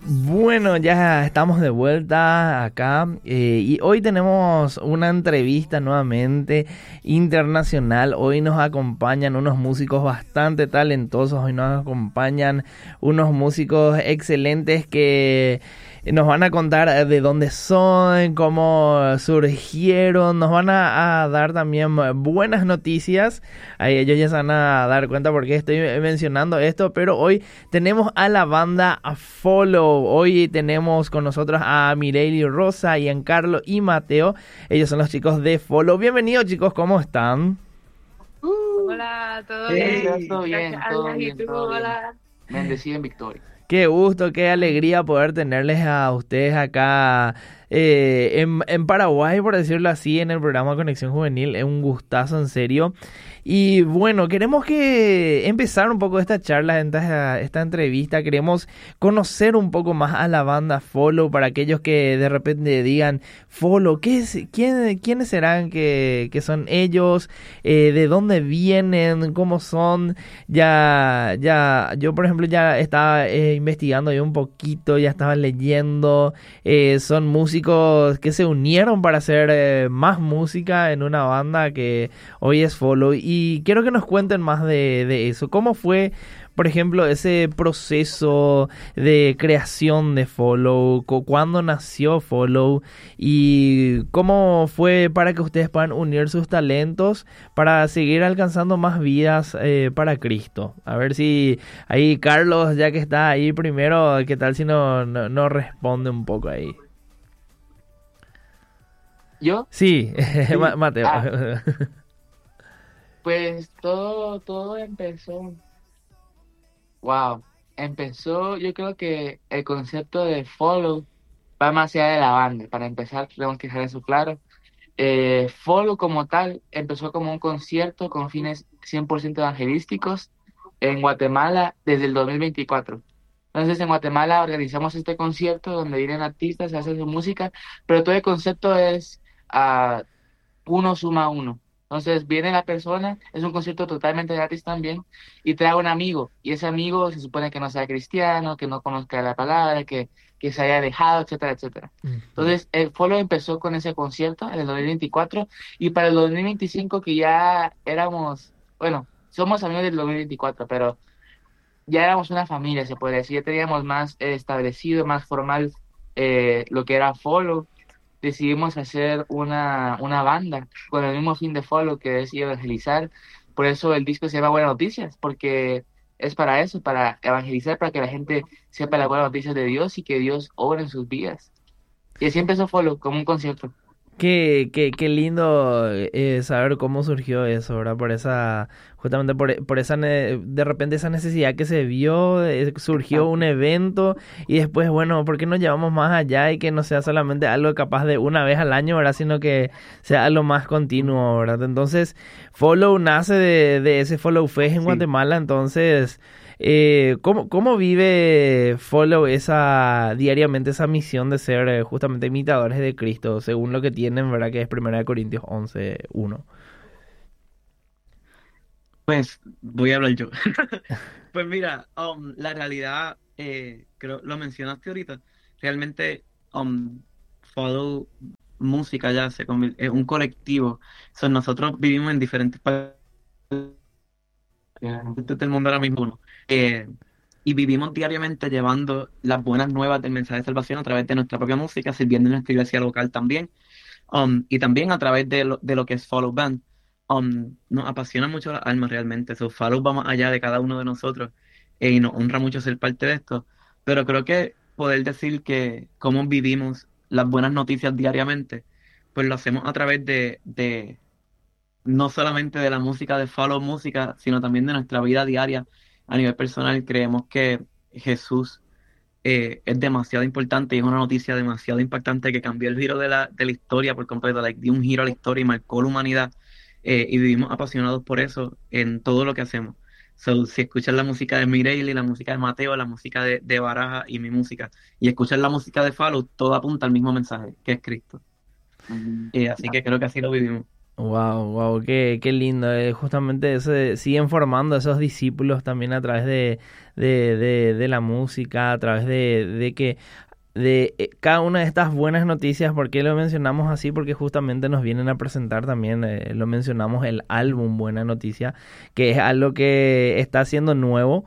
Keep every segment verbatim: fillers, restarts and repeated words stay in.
Bueno, ya estamos de vuelta acá eh, y hoy tenemos una entrevista nuevamente internacional. Hoy nos acompañan unos músicos bastante talentosos, hoy nos acompañan unos músicos excelentes que nos van a contar de dónde son, cómo surgieron, nos van a, a dar también buenas noticias. Ahí ellos ya se van a dar cuenta por qué estoy mencionando esto, pero hoy tenemos a la banda Follow. Hoy tenemos con nosotros a Mireille Rosa, Giancarlo y Mateo. Ellos son los chicos de Follow. Bienvenidos, chicos, ¿cómo están? Uh, Hola, ¿todo Hey, bien? todo bien, Gracias a todo Dios, ¿y bien, tú? todo bien. Hola. Bendecido en victoria. Qué gusto, qué alegría poder tenerles a ustedes acá eh, en, en Paraguay, por decirlo así, en el programa Conexión Juvenil. Es un gustazo, en serio. Y bueno, queremos que empezar un poco esta charla, esta, esta entrevista. Queremos conocer un poco más a la banda Follow, para aquellos que de repente digan, Follow, ¿qué es, quién, ¿quiénes serán que, que son ellos? Eh, ¿de dónde vienen? ¿Cómo son? Ya, ya, yo por ejemplo ya estaba eh, investigando yo un poquito, ya estaba leyendo. Eh, son músicos que se unieron para hacer eh, más música en una banda que hoy es Follow. Y quiero que nos cuenten más de, de eso. ¿Cómo fue, por ejemplo, ese proceso de creación de Follow? Cu- ¿Cuándo nació Follow? ¿Y cómo fue para que ustedes puedan unir sus talentos para seguir alcanzando más vidas eh, para Cristo? A ver si ahí Carlos, ya que está ahí primero, ¿qué tal si no, no, no responde un poco ahí? ¿Yo? Sí, Ma- Sí. Mateo. Ah, pues todo, todo empezó. Wow. Empezó, yo creo que el concepto de follow va más allá de la banda. Para empezar, tenemos que dejar eso claro. Eh, follow como tal empezó como un concierto con fines cien por ciento evangelísticos en Guatemala desde el dos mil veinticuatro. Entonces, en Guatemala organizamos este concierto donde vienen artistas, se hace su música, pero todo el concepto es ah, uno suma uno. Entonces viene la persona, es un concierto totalmente gratis también, y trae un amigo, y ese amigo se supone que no sea cristiano, que no conozca la palabra, que, que se haya dejado, etcétera, etcétera. Ujú. Entonces, el Follow empezó con ese concierto en el dos mil veinticuatro, y para el dos mil veinticinco que ya éramos, bueno, somos amigos del dos mil veinticuatro, pero ya éramos una familia, se puede decir, ya teníamos más eh, establecido, más formal eh, lo que era Follow. Decidimos hacer una, una banda con el mismo fin de Follow, que es evangelizar. Por eso el disco se llama Buenas Noticias, porque es para eso, para evangelizar, para que la gente sepa las buenas noticias de Dios y que Dios obra en sus vidas. Y así empezó Follow, como un concierto. Qué, qué, qué lindo eh, saber cómo surgió eso, ¿verdad? Por esa, justamente por, por esa, ne- de repente esa necesidad que se vio, eh, surgió un Exacto. evento y después, bueno, ¿por qué no llevamos más allá y que no sea solamente algo capaz de una vez al año, ¿verdad? Sino que sea algo más continuo, ¿verdad? Entonces, Follow nace de, de ese Follow Fest en Sí. Guatemala. Entonces, eh, ¿cómo, cómo vive Follow esa diariamente esa misión de ser eh, justamente imitadores de Cristo, según lo que tienen, ¿verdad? Que es Primera de Corintios once uno. Pues voy a hablar yo. Pues mira, um, la realidad, eh, creo, lo mencionaste ahorita, realmente um, Follow Música ya se convirtió es un colectivo. So, nosotros vivimos en diferentes partes del mundo ahora mismo, ¿no? Eh, y vivimos diariamente llevando las buenas nuevas del mensaje de salvación a través de nuestra propia música, sirviendo en nuestra iglesia local también. Um, y también a través de lo, de lo que es Follow Band. Um, nos apasiona mucho las almas realmente. So, Follow va más allá de cada uno de nosotros eh, y nos honra mucho ser parte de esto. Pero creo que poder decir que cómo vivimos las buenas noticias diariamente, pues lo hacemos a través de, de no solamente de la música de Follow Música, sino también de nuestra vida diaria a nivel personal. Creemos que Jesús eh, es demasiado importante y es una noticia demasiado impactante que cambió el giro de la, de la historia por completo, like, dio un giro a la historia y marcó la humanidad eh, y vivimos apasionados por eso en todo lo que hacemos. So, si escuchas la música de Mireille, la música de Mateo, la música de, de Baraja y mi música, y escuchas la música de Follow, todo apunta al mismo mensaje, que es Cristo. Ujú. Eh, así que creo que así lo vivimos. Wow, wow, qué, qué lindo. eh, Justamente eso, de- siguen formando esos discípulos también a través de, de, de, de la música, a través de, de que de eh, cada una de estas buenas noticias. ¿Por qué lo mencionamos así? Porque justamente nos vienen a presentar también, eh, lo mencionamos, el álbum Buena Noticia, que es algo que está siendo nuevo.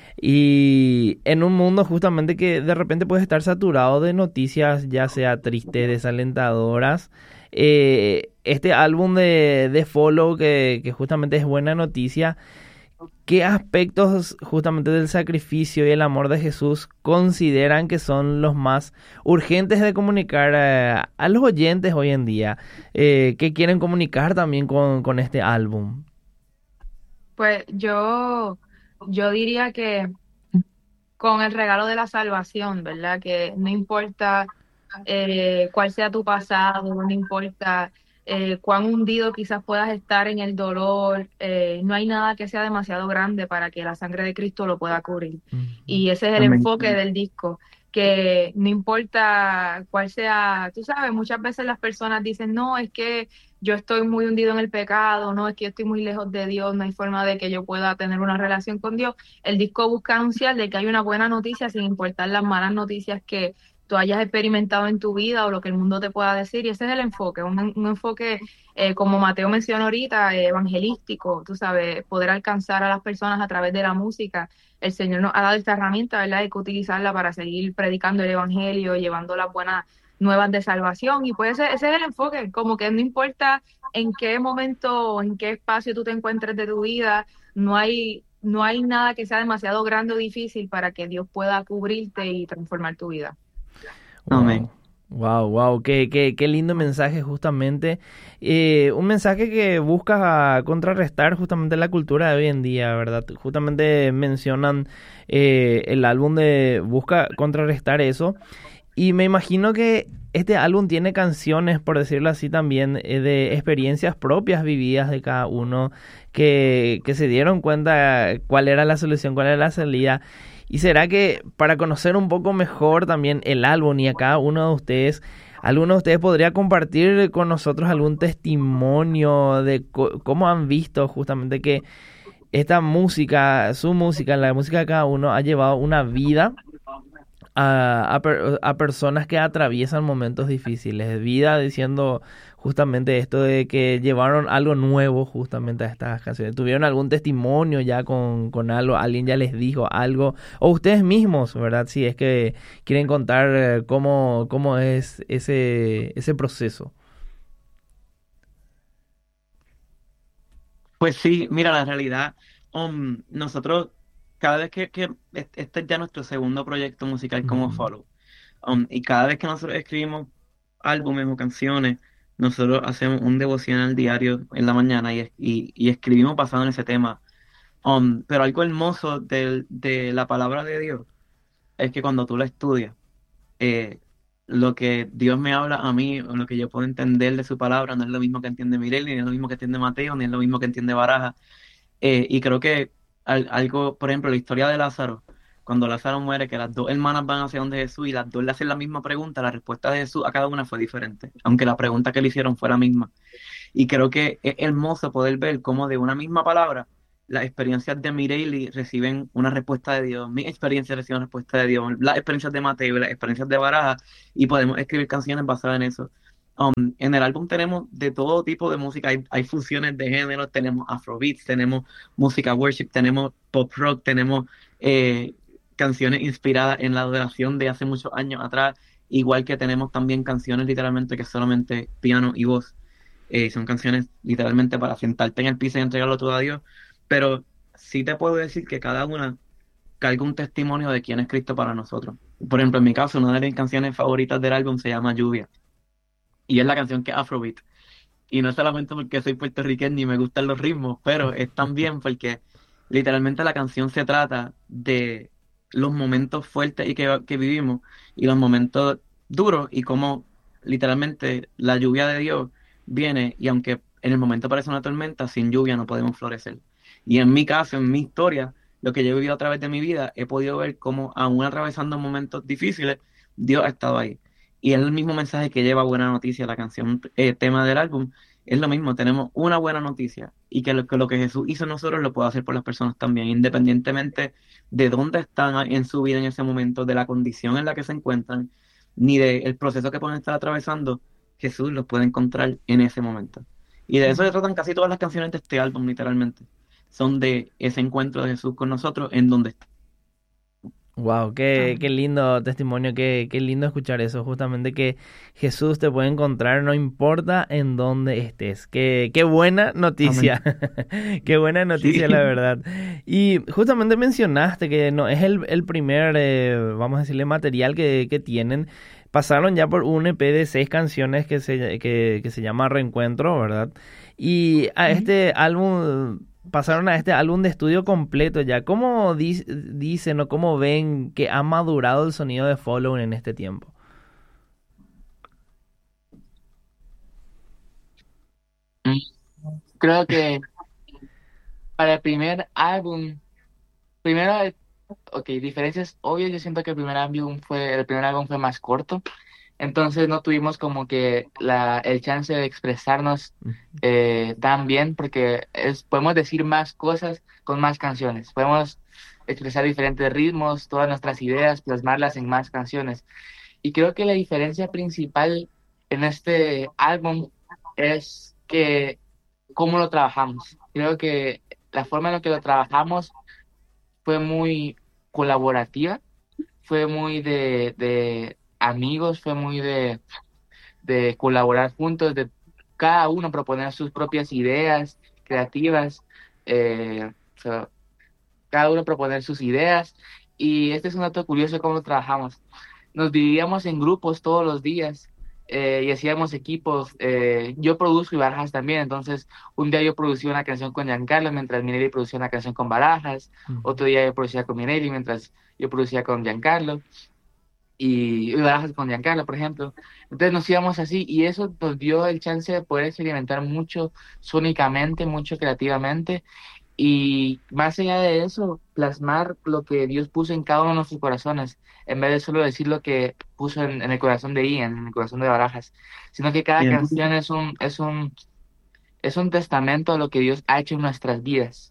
Y en un mundo justamente que de repente puede estar saturado de noticias, ya sea tristes, desalentadoras, eh, este álbum de, de Follow, que, que justamente es buena noticia, ¿qué aspectos justamente del sacrificio y el amor de Jesús consideran que son los más urgentes de comunicar eh, a los oyentes hoy en día? Eh, ¿qué quieren comunicar también con, con este álbum? Pues yo, yo diría que con el regalo de la salvación, ¿verdad? Que no importa eh, cuál sea tu pasado, no importa eh, cuán hundido quizás puedas estar en el dolor, eh, no hay nada que sea demasiado grande para que la sangre de Cristo lo pueda cubrir. Ujú. Y ese es el Amén. enfoque del disco, que no importa cuál sea, tú sabes, muchas veces las personas dicen, no, es que yo estoy muy hundido en el pecado, no, es que yo estoy muy lejos de Dios, no hay forma de que yo pueda tener una relación con Dios. El disco busca anunciar de que hay una buena noticia sin importar las malas noticias que tú hayas experimentado en tu vida o lo que el mundo te pueda decir. Y ese es el enfoque, un, un enfoque, eh, como Mateo mencionó ahorita, eh, evangelístico, tú sabes, poder alcanzar a las personas a través de la música. El Señor nos ha dado esta herramienta, ¿verdad? Hay que utilizarla para seguir predicando el evangelio, llevando las buenas nuevas de salvación. Y pues ese, ese es el enfoque, como que no importa en qué momento, en qué espacio tú te encuentres de tu vida, no hay, no hay nada que sea demasiado grande o difícil para que Dios pueda cubrirte y transformar tu vida. Wow, Amén. wow, wow, qué, qué, qué lindo mensaje justamente. Eh, un mensaje que busca contrarrestar justamente la cultura de hoy en día, ¿verdad? Justamente mencionan eh, el álbum de busca contrarrestar eso. Y me imagino que este álbum tiene canciones, por decirlo así, también eh, de experiencias propias vividas de cada uno, que, que se dieron cuenta cuál era la solución, cuál era la salida. ¿Y será que para conocer un poco mejor también el álbum y a cada uno de ustedes, alguno de ustedes podría compartir con nosotros algún testimonio de co- cómo han visto justamente que esta música, su música, la música de cada uno ha llevado una vida a, a, per- a personas que atraviesan momentos difíciles, vida diciendo justamente esto de que llevaron algo nuevo justamente a estas canciones? ¿Tuvieron algún testimonio ya con, con algo? ¿Alguien ya les dijo algo? O ustedes mismos, ¿verdad? Si es que quieren contar eh, cómo, cómo es ese, ese proceso. Pues sí, mira, la realidad, um, nosotros, cada vez que, que este este es ya nuestro segundo proyecto musical como Ujú. Follow, um, y cada vez que nosotros escribimos álbumes o canciones, nosotros hacemos un devocional diario en la mañana y, es- y, y escribimos basado en ese tema. Um, pero algo hermoso del- de la palabra de Dios es que cuando tú la estudias, eh, lo que Dios me habla a mí, o lo que yo puedo entender de su palabra, no es lo mismo que entiende Mirel, ni es lo mismo que entiende Mateo, ni es lo mismo que entiende Baraja. Eh, y creo que al- algo, por ejemplo, la historia de Lázaro, cuando Lázaro muere, que las dos hermanas van hacia donde Jesús y las dos le hacen la misma pregunta, la respuesta de Jesús a cada una fue diferente, aunque la pregunta que le hicieron fue la misma. Y creo que es hermoso poder ver cómo de una misma palabra las experiencias de Mireille reciben una respuesta de Dios, mis experiencias reciben una respuesta de Dios, las experiencias de Mateo, y las experiencias de Baraja, y podemos escribir canciones basadas en eso. En el álbum tenemos de todo tipo de música, hay, hay fusiones de géneros, tenemos afrobeats, tenemos música worship, tenemos pop rock, tenemos eh, canciones inspiradas en la adoración de hace muchos años atrás, igual que tenemos también canciones literalmente que es solamente piano y voz. Eh, son canciones literalmente para sentarte en el piso y entregarlo todo a Dios, pero sí te puedo decir que cada una carga un testimonio de quién es Cristo para nosotros. Por ejemplo, en mi caso, una de mis canciones favoritas del álbum se llama Lluvia, y es la canción que es Afrobeat. Y no solamente porque soy puertorriqueño y me gustan los ritmos, pero es también porque literalmente la canción se trata de los momentos fuertes y que, que vivimos y los momentos duros y cómo literalmente la lluvia de Dios viene y aunque en el momento parece una tormenta, sin lluvia no podemos florecer. Y en mi caso, en mi historia, lo que yo he vivido a través de mi vida, he podido ver cómo aún atravesando momentos difíciles, Dios ha estado ahí. Y es el mismo mensaje que lleva Buena Noticia, la canción eh, tema del álbum, es lo mismo, tenemos una buena noticia y que lo que, lo que Jesús hizo en nosotros lo puede hacer por las personas también, independientemente de dónde están a- en su vida en ese momento, de la condición en la que se encuentran, ni del proceso que pueden estar atravesando, Jesús los puede encontrar en ese momento. Y de eso se tratan casi todas las canciones de este álbum, literalmente. Son de ese encuentro de Jesús con nosotros en donde está. Wow, qué, qué Amén. lindo testimonio, qué, qué lindo escuchar eso, justamente que Jesús te puede encontrar no importa en dónde estés. Qué, qué buena Amén. noticia, qué buena noticia la Sí. verdad. Y justamente mencionaste que no es el, el primer, eh, vamos a decirle, material que, que tienen. Pasaron ya por un E P de seis canciones que se, que, que se llama Reencuentro, ¿verdad? Y a Ujú. este álbum pasaron a este álbum de estudio completo ya. ¿Cómo di- dicen o cómo ven que ha madurado el sonido de Follow en este tiempo? Mm, Creo que para el primer álbum, primero, eh, ok, diferencias obvias, yo siento que el primer álbum fue, el primer álbum fue más corto, entonces no tuvimos como que la, el chance de expresarnos eh, tan bien, porque es, podemos decir más cosas con más canciones, podemos expresar diferentes ritmos, todas nuestras ideas, plasmarlas en más canciones. Y creo que la diferencia principal en este álbum es que cómo lo trabajamos. Creo que la forma en la que lo trabajamos fue muy colaborativa, fue muy de, de amigos, fue muy de, de colaborar juntos, de cada uno proponer sus propias ideas creativas, eh, so, cada uno proponer sus ideas. Y este es un dato curioso de cómo trabajamos. Nos dividíamos en grupos todos los días eh, y hacíamos equipos. Eh, yo produzco y Barajas también, entonces un día yo producía una canción con Giancarlo mientras Minelli producía una canción con Barajas, Ujú. otro día yo producía con Minelli mientras yo producía con Giancarlo y, y Barajas con Giancarlo, por ejemplo. Entonces nos íbamos así y eso nos dio el chance de poder experimentar mucho sónicamente, mucho creativamente y más allá de eso, plasmar lo que Dios puso en cada uno de nuestros corazones, en vez de solo decir lo que puso en, en el corazón de Ian, en el corazón de Barajas, sino que cada Bien. canción es un, es un, es un testamento a lo que Dios ha hecho en nuestras vidas.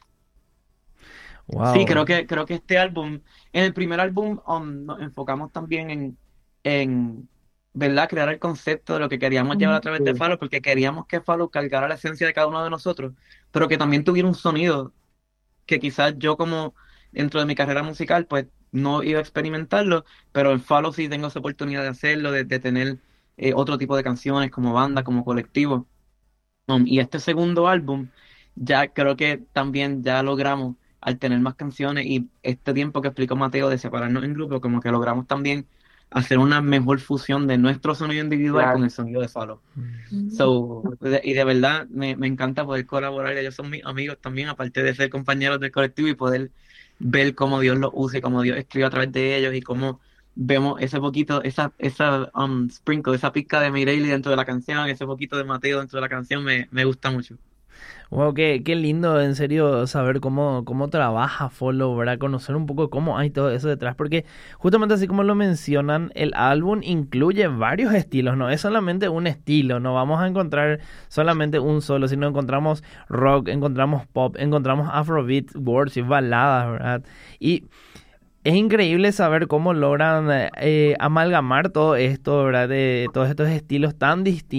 Sí, Wow. creo que, creo que este álbum, en el primer álbum um, nos enfocamos también en, en, ¿verdad? Crear el concepto de lo que queríamos llevar a Ujú. través de Sí, Fallout, porque queríamos que Fallout cargara la esencia de cada uno de nosotros, pero que también tuviera un sonido que quizás yo como dentro de mi carrera musical, pues no iba a experimentarlo, pero en Fallout sí tengo esa oportunidad de hacerlo, de, de tener eh, otro tipo de canciones como banda, como colectivo. Um, y este segundo álbum, ya creo que también ya logramos, al tener más canciones y este tiempo que explicó Mateo de separarnos en grupo, como que logramos también hacer una mejor fusión de nuestro sonido individual con claro. el sonido de Fallout. Ujú. So, de- y de verdad me, me encanta poder colaborar, ellos son mis amigos también, aparte de ser compañeros del colectivo y poder ver cómo Dios los usa y cómo Dios escribe a través de ellos y cómo vemos ese poquito, esa, esa um, sprinkle, esa pizca de Mireille dentro de la canción, ese poquito de Mateo dentro de la canción, me, me gusta mucho. Wow, qué, qué lindo en serio saber cómo, cómo trabaja Follow, ¿verdad? Conocer un poco cómo hay todo eso detrás, porque justamente así como lo mencionan, el álbum incluye varios estilos, no es solamente un estilo, no vamos a encontrar solamente un solo, sino encontramos rock, encontramos pop, encontramos afrobeat, worship, baladas, ¿verdad? Y es increíble saber cómo logran eh, eh, amalgamar todo esto, ¿verdad? De todos estos estilos tan distintos